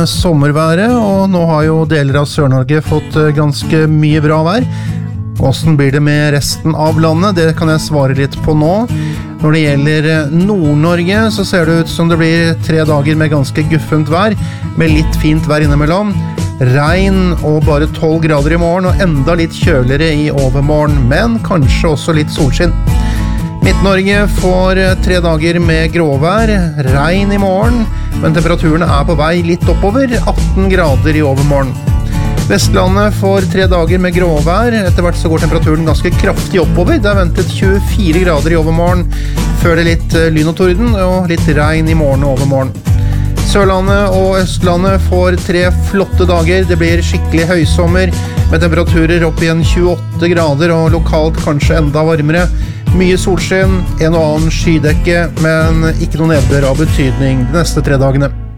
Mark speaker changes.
Speaker 1: sommerværet, og nå har jo deler av Sør-Norge fått ganske mye bra vær. Hvordan blir det med resten av landet? Det kan jeg svare litt på nå. Når det gjelder Nord-Norge, så ser det ut som det blir 3 dager med ganske guffent vær, med litt fint vær innimellom. Regn og bare 12 grader i morgen, og enda litt kjøligere i overmorgen, men kanskje også litt solskinn. Midt-Norge får 3 dager med gråvær, regn i morgen, men temperaturene er på vei litt oppover, 18 grader i overmorgen. Vestlandet får 3 dager med gråvær, etter hvert så går temperaturen ganske kraftig oppover, det er ventet 24 grader i overmorgen, før det litt lyn og torden, og litt regn i morgen og overmorgen. Sørlandet og Østlandet får 3 flotte dager, det blir skikkelig høysommer, med temperaturer opp igjen 28 grader, og lokalt kanskje enda varmere. Mye solskinn, en og annen skydekke, men ikke noe nedbør av betydning de neste 3 dagene.